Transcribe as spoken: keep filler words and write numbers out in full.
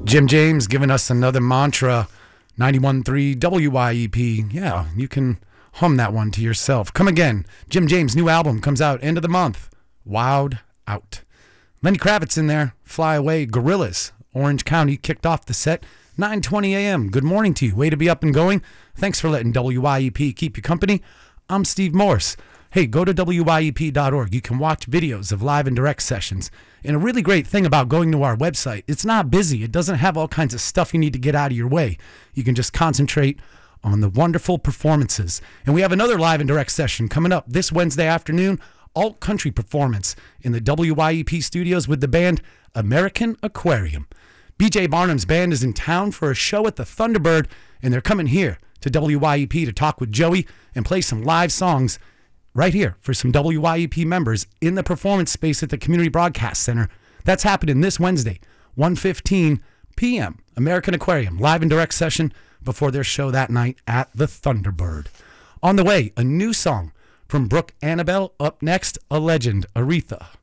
Jim James giving us another mantra, ninety-one point three W Y E P. Yeah, you can hum that one to yourself. Come again. Jim James' new album comes out end of the month. Wild Out. Lenny Kravitz in there. Fly Away. Gorillaz. Orange County kicked off the set. nine twenty a.m. Good morning to you. Way to be up and going. Thanks for letting W Y E P keep you company. I'm Steve Morse. Hey, go to W Y E P dot org. You can watch videos of live and direct sessions. And a really great thing about going to our website, it's not busy. It doesn't have all kinds of stuff you need to get out of your way. You can just concentrate on the wonderful performances. And we have another live and direct session coming up this Wednesday afternoon, alt country performance in the W Y E P studios with the band American Aquarium. B J Barnum's band is in town for a show at the Thunderbird, and they're coming here to W Y E P to talk with Joey and play some live songs right here for some W Y E P members in the performance space at the Community Broadcast Center. That's happening this Wednesday, one fifteen p.m. American Aquarium, live and direct session before their show that night at the Thunderbird. On the way, a new song from Brooke Annabelle. Up next, a legend, Aretha.